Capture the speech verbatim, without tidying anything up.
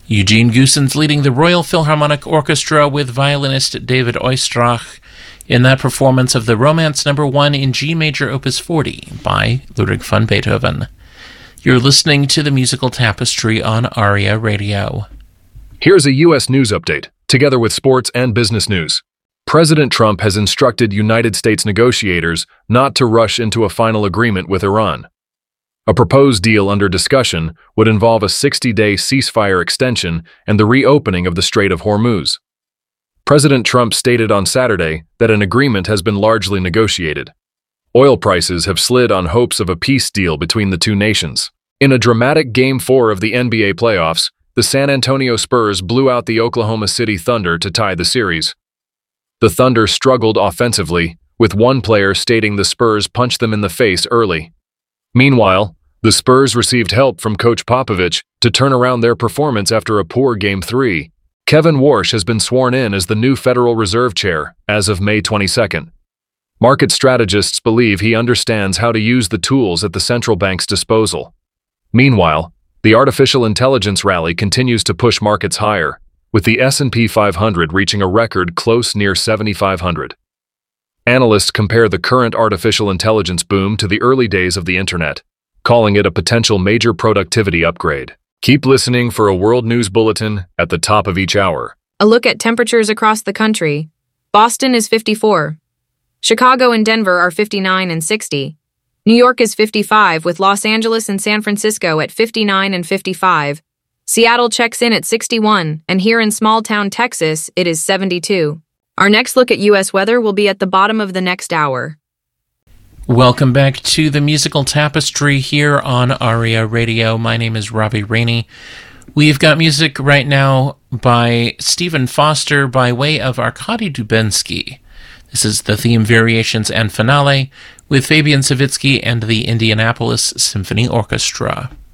Eugene Goossens leading the Royal Philharmonic Orchestra with violinist David Oistrakh in that performance of the Romance Number One in G Major Opus forty by Ludwig van Beethoven. You're listening to the Musical Tapestry on ARIA Radio. Here's a U S news update, together with sports and business news. President Trump has instructed United States negotiators not to rush into a final agreement with Iran. A proposed deal under discussion would involve a sixty-day ceasefire extension and the reopening of the Strait of Hormuz. President Trump stated on Saturday that an agreement has been largely negotiated. Oil prices have slid on hopes of a peace deal between the two nations. In a dramatic Game four of the N B A playoffs, the San Antonio Spurs blew out the Oklahoma City Thunder to tie the series. The Thunder struggled offensively, with one player stating the Spurs punched them in the face early. Meanwhile, the Spurs received help from Coach Popovich to turn around their performance after a poor Game three. Kevin Warsh has been sworn in as the new Federal Reserve Chair as of May twenty-second. Market strategists believe he understands how to use the tools at the central bank's disposal. Meanwhile, the artificial intelligence rally continues to push markets higher, with the S and P five hundred reaching a record close near seventy-five hundred. Analysts compare the current artificial intelligence boom to the early days of the internet, calling it a potential major productivity upgrade. Keep listening for a World News Bulletin at the top of each hour. A look at temperatures across the country. Boston is fifty-four. Chicago and Denver are fifty-nine and sixty. New York is fifty-five, with Los Angeles and San Francisco at fifty-nine and fifty-five. Seattle checks in at sixty-one, and here in small-town Texas, it is seventy-two. Our next look at U S weather will be at the bottom of the next hour. Welcome back to the Musical Tapestry here on ARIA Radio. My name is Robbie Rainey. We've got music right now by Stephen Foster by way of Arkady Dubensky. This is the theme variations and finale with Fabian Savitsky and the Indianapolis Symphony Orchestra.